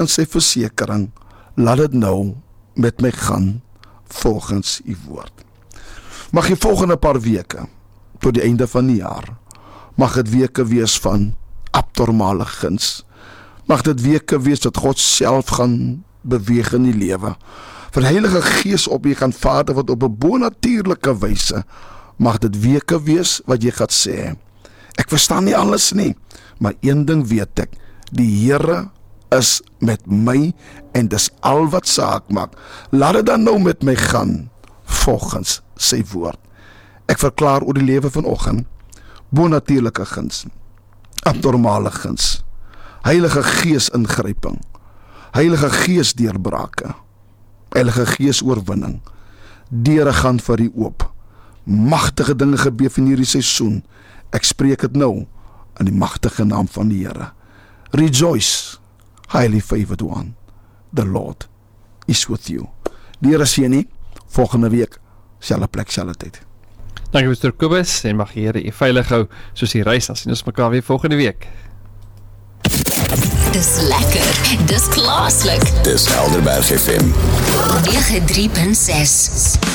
in sy versekering, laat dit nou met my gaan, volgens u woord. Mag die volgende paar weke, tot die einde van die jaar, mag dit weke wees van abnormale guns. Mag dit weke wees dat God self gaan beweeg in die lewe. Vir Heilige Gees op jy gaan vader wat op 'n bonatuurlike wyse, mag dit weke wees wat jy gaan sê, ek verstaan nie alles nie, maar een ding weet ek, die Here is met my en dis al wat saak maak. Laat dit dan nou met my gaan, volgens sy woord. Ek verklaar oor die lewe vanoggend, bonatuurlike guns, abnormale guns, Heilige Gees ingryping, Heilige Gees deurbrake, Heilige Gees oorwinning, deure gaan vir u oop, magtige dinge gebeur in hierdie seisoen. Ek spreek dit nou in die magtige naam van die Here. Rejoice, highly favored one, the Lord is with you. Die Here seën u, volgende week, selfde plek, selfde tyd. Dankie Mr. Kobus, en mag die Here u veilig hou, soos die reis, dan sien ons mekaar weer volgende week. Dis lekker, dis klaaslik. Dis Helderberg FM 93.6